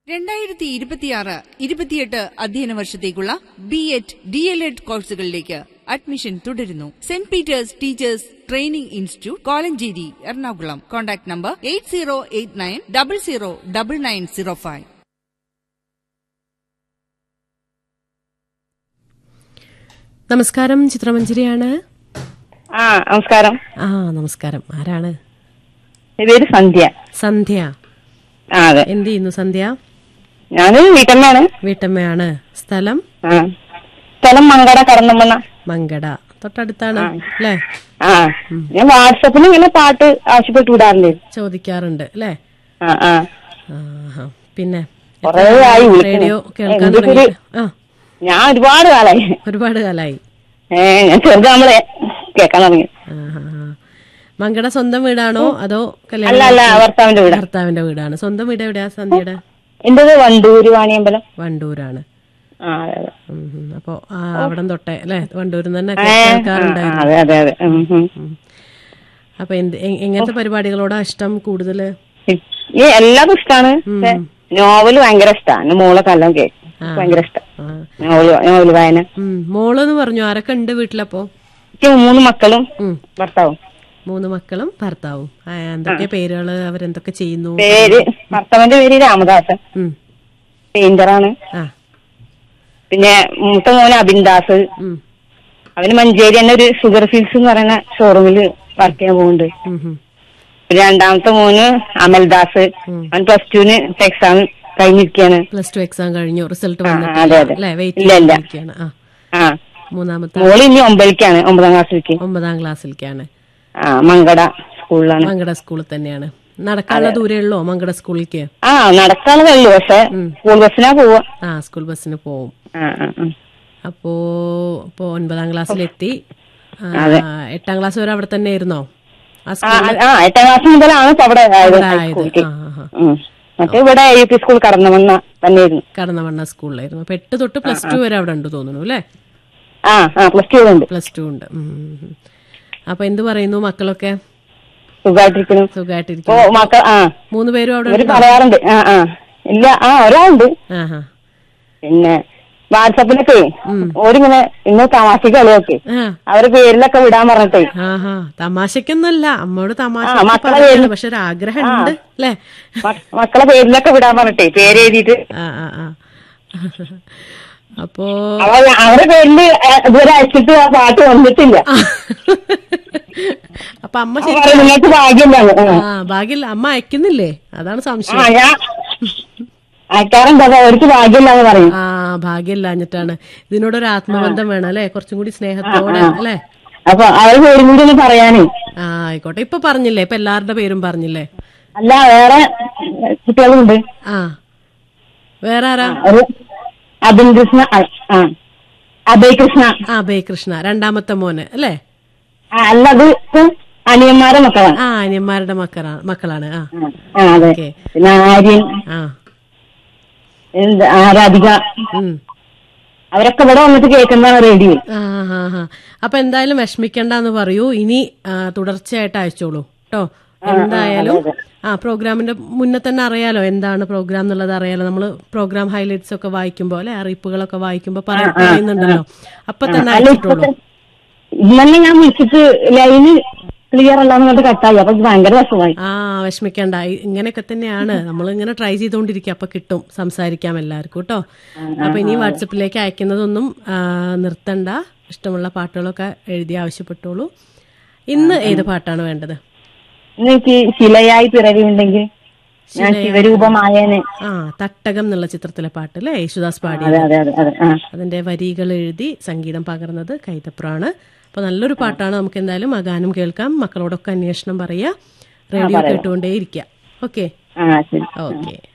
2026-28 അധ്യയന വർഷത്തേക്കുള്ള BEd DLED കോഴ്സുകളിലേക്ക് അഡ്മിഷൻ തുടരുന്നു. Saint Peter's teachers training institute, Kolenchery, Ernakulam. Contact number 8089009905. നമസ്കാരം, ചിത്രമഞ്ജരിയാണ്. നമസ്കാരം. നമസ്കാരം. ആരാണ്? പേര് സന്ധ്യ. സന്ധ്യ. അതെ. എന്ത് ചെയ്യുന്നു സന്ധ്യ? ഞാന് വീട്ടമ്മയാണ്. വീട്ടമ്മയാണ്. സ്ഥലം? സ്ഥലം മങ്കട, കടന്നമ്മണ്ണ. മങ്കട തൊട്ടടുത്താണ് അല്ലേ? ഞാൻ വാട്സപ്പിൽ ഇങ്ങനെ പാട്ട് ആവശ്യപ്പെട്ട് വിടാറുണ്ട്, ചോദിക്കാറുണ്ട് അല്ലേ? പിന്നെ റേഡിയോ കേൾക്കാൻ തുടങ്ങി? ഞാൻ ഒരുപാട് കാലായി. ഞാൻ ചെറുതാകുമ്പോഴേ കേൾക്കാൻ തുടങ്ങി. മങ്കട സ്വന്തം വീടാണോ അതോ അല്ല, ഭർത്താവിന്റെ വീട്. ഭർത്താവിന്റെ വീടാണ്. സ്വന്തം വീട് എവിടെയാ സന്ധ്യയുടെ? എന്റേത് വണ്ടൂര്, വാണിയമ്പലം. വണ്ടൂരാണ്. അപ്പൊ അവിടം തൊട്ടേ അല്ലെ? വണ്ടൂരിൽ തന്നെ കേൾക്കാറുണ്ടായിരുന്നു. അപ്പൊ എങ്ങനത്തെ പരിപാടികളോടാ ഇഷ്ടം കൂടുതല്? എല്ലാതും ഇഷ്ടമാണ്. നോവല് ഭയങ്കര ഇഷ്ടമാണ്. മോളെ കല്ലം കേൾക്കും, ഭയങ്കര ഇഷ്ടം നോവല് വായന. മോളെന്ന് പറഞ്ഞു. ആരൊക്കെ ഉണ്ട് വീട്ടിലപ്പോ? 3 മക്കളും ഭർത്താവും. 3 മക്കളും ഭർത്താവും. എന്തൊക്കെ പേരുകള്? അവരെന്തൊക്കെ ചെയ്യുന്നു? ഭർത്താവിന്റെ പേര് രാമദാസൻ, പെയിന്ററാണ്. പിന്നെ മൂത്ത മോന് അബിൻദാസ്, അവന് മഞ്ചേരി തന്നെ ഒരു ഷുഗർ ഫീൽസ് എന്ന് പറയുന്ന ഷോറൂമില് വർക്ക് ചെയ്യാൻ പോകുന്നുണ്ട്. രണ്ടാമത്തെ മോന് അമൽദാസ്, അവൻ +2 എക്സാം കഴിഞ്ഞിരിക്കുകയാണ്. +2 എക്സാം കഴിഞ്ഞു, റിസൾട്ട് ഇല്ല. മൂന്നാമത്തെ മോള് ഇനി 9ാം ക്ലാസ്സിലേക്കാണ്. മങ്കട സ്കൂളിലാണ്. മങ്കട സ്കൂളിൽ തന്നെയാണ്. നടക്കാനുള്ള ദൂരേ ഉള്ളോ മങ്കട സ്കൂളിലേക്ക്? നടക്കാനുള്ളതേ ഉള്ളൂ, പക്ഷെ സ്കൂൾ ബസ്സിനാ പോവാ. സ്കൂൾ ബസ്സിന് പോവും. അപ്പോ 9ാം ക്ലാസ്സിലെത്തി. 8ാം ക്ലാസ് വരെ അവിടെ തന്നെ ആയിരുന്നോ? 8ാം ക്ലാസ് മുതലാണ് അവിടെ ആയത്. മറ്റേ ഇവിടെ UP സ്കൂൾ കടന്നമണ്ണ തന്നെയായിരുന്നു. കടന്നമണ്ണ സ്കൂളിലായിരുന്നു. അപ്പൊ 8 തൊട്ട് +2 വരെ അവിടെ ഉണ്ട് തോന്നുന്നു അല്ലേ? +2 ഉണ്ട്. അപ്പൊ എന്ത് പറയുന്നു മക്കളൊക്കെ? സുഖമായിട്ടിരിക്കുന്നു. 3 പേരും അവിടെ പറയാറുണ്ട്. ഇല്ല, ഒരാളുണ്ട്. പിന്നെ വാട്സപ്പിലൊക്കെ ഓരിങ്ങനെ ഇന്ന് തമാശക്ക് കളിയൊക്കെ അവരുടെ പേരിലൊക്കെ വിടാൻ പറഞ്ഞിട്ടേ. തമാശക്കൊന്നുമല്ല, അമ്മയോട് തമാശ, പക്ഷെ ഒരു ആഗ്രഹം ഉണ്ട് അല്ലേ? മക്കളെ പേരിലൊക്കെ വിടാൻ പറഞ്ഞിട്ടേ, പേര് എഴുതിയിട്ട്. അപ്പോ അവരുടെ പേരില് ഇതുവരെ അയച്ചിട്ട് ആ പാട്ട് വന്നിട്ടില്ല. അപ്പൊ അമ്മ നിങ്ങൾക്ക് ഭാഗ്യമില്ല. ഭാഗ്യമില്ല, അമ്മ അയക്കുന്നില്ലേ? അതാണ് സംശയം. അയക്കാറുണ്ട്, അവർക്ക് ഭാഗ്യമില്ലാന്ന് പറയും. ഭാഗ്യമില്ലാഞ്ഞിട്ടാണ്. ഇതിനോടൊരു ആത്മബന്ധം വേണം അല്ലെ? കുറച്ചും കൂടി സ്നേഹത്തോടെ അല്ലെ? അപ്പൊ അവര് പേരും കൂടി ഒന്ന് പറയാനേ. ആയിക്കോട്ടെ. ഇപ്പൊ പറഞ്ഞില്ലേ? ഇപ്പൊ എല്ലാവരുടെ പേരും പറഞ്ഞില്ലേ? അല്ല, വേറെ കുട്ടികളുണ്ട്. വേറെ ആരാ? അഭിൻകൃഷ്ണ, അഭയകൃഷ്ണ. അഭയകൃഷ്ണ രണ്ടാമത്തെ മോന് അല്ലേ? അല്ല, അത് അനിയന്മാരുടെ മക്കളാണ്. അനിയന്മാരുടെ മക്കളാണ്. പിന്നെ ആര്യൻ, ആരാധിക, അവരൊക്കെ ഇവിടെ വന്നിട്ട് കേൾക്കുന്നതാണ് റേഡിയോ. അപ്പൊ എന്തായാലും വിഷമിക്കണ്ടെന്ന് പറയൂ. ഇനി തുടർച്ചയായിട്ട് അയച്ചോളൂ കേട്ടോ. എന്തായാലും പ്രോഗ്രാമിന്റെ മുന്നേ തന്നെ അറിയാലോ എന്താണ് പ്രോഗ്രാം എന്നുള്ളത് അറിയാലോ. നമ്മള് പ്രോഗ്രാം ഹൈലൈറ്റ്സ് ഒക്കെ വായിക്കുമ്പോ അല്ലെ, അറിയിപ്പുകളൊക്കെ വായിക്കുമ്പോ പറയുന്നുണ്ടല്ലോ. അപ്പൊ തന്നെ അയച്ചിട്ടുള്ളൂ. ഇന്നലെ ഞാൻ വിളിച്ചിട്ട് ലൈന് ക്ലിയർ അല്ലാന്ന് കട്ടായി. അപ്പൊ ഭയങ്കര വിഷമായി. വിഷമിക്കണ്ട, ഇങ്ങനെയൊക്കെ തന്നെയാണ്. നമ്മൾ ഇങ്ങനെ ട്രൈ ചെയ്തോണ്ടിരിക്കുക. അപ്പൊ കിട്ടും, സംസാരിക്കാം എല്ലാവർക്കും കേട്ടോ. അപ്പൊ ഇനി വാട്സപ്പിലേക്ക് അയക്കുന്നതൊന്നും നിർത്തണ്ട. ഇഷ്ടമുള്ള പാട്ടുകളൊക്കെ എഴുതി ആവശ്യപ്പെട്ടോളൂ. ഇന്ന് ഏത് പാട്ടാണ് വേണ്ടത്? എനിക്ക് ശിലയായി പിറവിയുണ്ടെങ്കിൽ ശിവരൂപമായേനെ. തട്ടകം എന്നുള്ള ചിത്രത്തിലെ പാട്ട് അല്ലേ? യേശുദാസ് പാടി. അതിന്റെ വരികൾ എഴുതി സംഗീതം പകർന്നത് കൈതപ്രാണ്. അപ്പൊ നല്ലൊരു പാട്ടാണ്. നമുക്ക് എന്തായാലും ആ ഗാനം കേൾക്കാം. മക്കളോടൊക്കെ അന്വേഷണം പറയാ. റേഡിയോ കേട്ടുകൊണ്ടേ ഇരിക്കുക. ഓക്കെ.